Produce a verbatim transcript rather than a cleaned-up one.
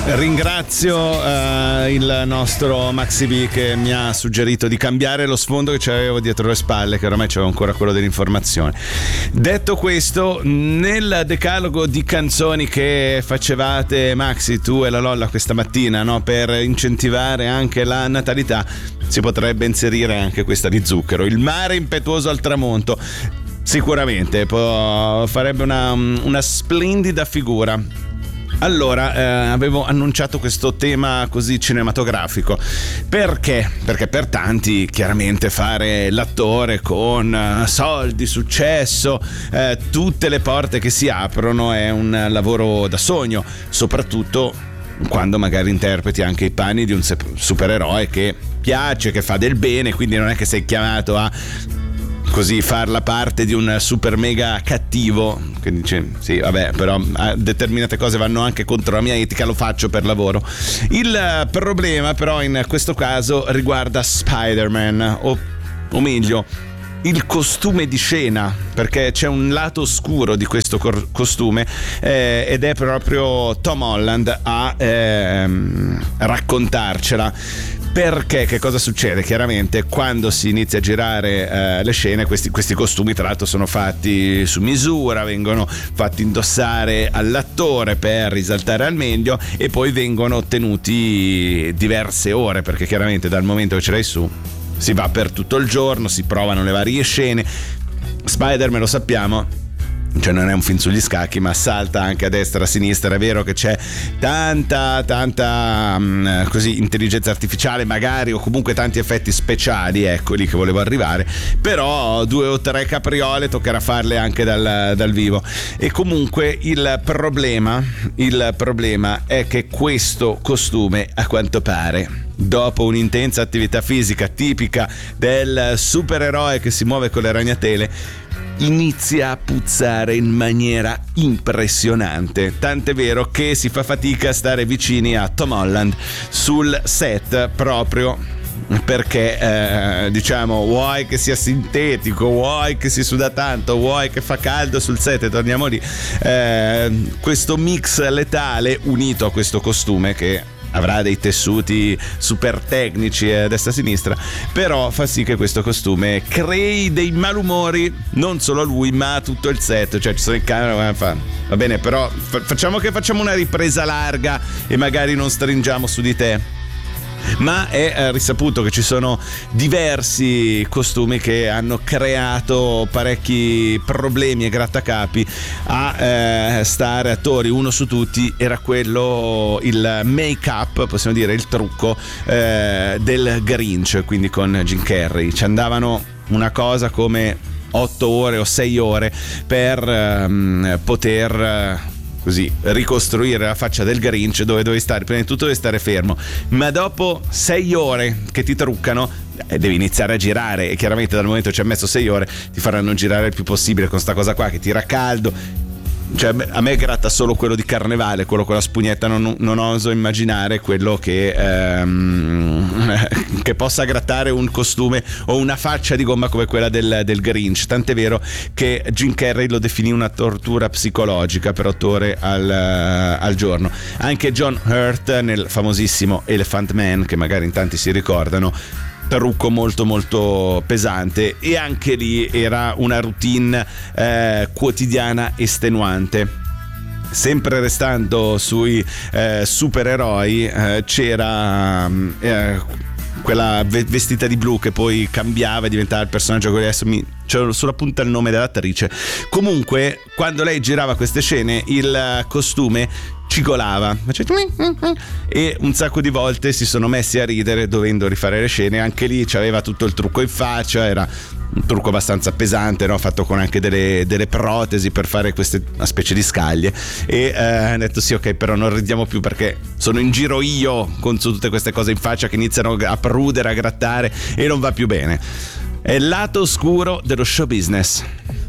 Ringrazio uh, il nostro Maxi B che mi ha suggerito di cambiare lo sfondo che c'avevo dietro le spalle, che ormai c'avevo ancora quello dell'informazione. Detto questo, nel decalogo di canzoni che facevate Maxi, tu e la Lolla questa mattina, no, per incentivare anche la natalità, si potrebbe inserire anche questa di Zucchero, Il mare impetuoso al tramonto. Sicuramente può, farebbe una, una splendida figura. Allora, eh, avevo annunciato questo tema così cinematografico. Perché? Perché per tanti chiaramente fare l'attore con uh, soldi, successo, eh, tutte le porte che si aprono è un lavoro da sogno, soprattutto quando magari interpreti anche i panni di un supereroe che piace, che fa del bene, quindi non è che sei chiamato a così far la parte di un super mega cattivo che dice sì vabbè però determinate cose vanno anche contro la mia etica, lo faccio per lavoro. Il problema però in questo caso riguarda Spider-Man, o, o meglio il costume di scena, perché c'è un lato oscuro di questo cor- costume eh, ed è proprio Tom Holland a ehm, raccontarcela. Perché che cosa succede? Chiaramente quando si inizia a girare eh, le scene, questi, questi costumi tra l'altro sono fatti su misura, vengono fatti indossare all'attore per risaltare al meglio e poi vengono tenuti diverse ore, perché chiaramente dal momento che ce l'hai su si va per tutto il giorno, si provano le varie scene. Spider-Man, lo sappiamo, cioè non è un film sugli scacchi, ma salta anche a destra e a sinistra. È vero che c'è tanta tanta um, così intelligenza artificiale magari, o comunque tanti effetti speciali, ecco lì che volevo arrivare, però due o tre capriole toccherà farle anche dal, dal vivo. E comunque il problema il problema è che questo costume, a quanto pare, dopo un'intensa attività fisica tipica del supereroe che si muove con le ragnatele, inizia a puzzare in maniera impressionante, tant'è vero che si fa fatica a stare vicini a Tom Holland sul set, proprio perché eh, diciamo vuoi che sia sintetico, vuoi che si suda tanto, vuoi che fa caldo sul set, e torniamo lì, eh, questo mix letale unito a questo costume che avrà dei tessuti super tecnici a destra e a sinistra, però fa sì che questo costume crei dei malumori non solo a lui ma a tutto il set. Cioè ci sono in camera, fa, va bene, però facciamo che facciamo una ripresa larga e magari non stringiamo su di te. Ma è eh, risaputo che ci sono diversi costumi che hanno creato parecchi problemi e grattacapi a eh, stare attori. Uno su tutti era quello, il make-up, possiamo dire il trucco eh, del Grinch, quindi con Jim Carrey. Ci andavano una cosa come otto ore o sei ore per ehm, poter così ricostruire la faccia del Grinch, dove dovevi stare, prima di tutto devi stare fermo, ma dopo sei ore che ti truccano eh, devi iniziare a girare, e chiaramente dal momento che ci hai messo sei ore ti faranno girare il più possibile con sta cosa qua che tira caldo. Cioè, a me gratta solo quello di Carnevale, quello con la spugnetta, non, non oso immaginare quello che ehm, che possa grattare un costume o una faccia di gomma come quella del, del Grinch. Tant'è vero che Jim Carrey lo definì una tortura psicologica per otto ore al, al giorno. Anche John Hurt nel famosissimo Elephant Man, che magari in tanti si ricordano, trucco molto molto pesante, e anche lì era una routine eh, quotidiana estenuante. Sempre restando sui eh, supereroi, eh, c'era eh, quella vestita di blu che poi cambiava e diventava il personaggio che adesso mi c'è sulla punta il nome dell'attrice. Comunque quando lei girava queste scene il costume cigolava e un sacco di volte si sono messi a ridere dovendo rifare le scene. Anche lì c'aveva tutto il trucco in faccia, era un trucco abbastanza pesante, no? Fatto con anche delle, delle protesi per fare queste una specie di scaglie, e eh, ha detto sì, ok, però non ridiamo più perché sono in giro io con tutte queste cose in faccia che iniziano a prudere, a grattare, e non va più bene. È il lato oscuro dello show business.